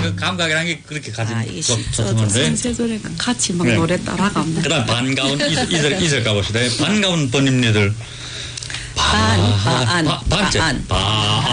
그 감각이라는 게 그렇게 가진 좋던데. 산세조리 같이 막 노래 따라가면. 그다음 반가운 이절 가봅시다. 반가운 번입니들. 반째.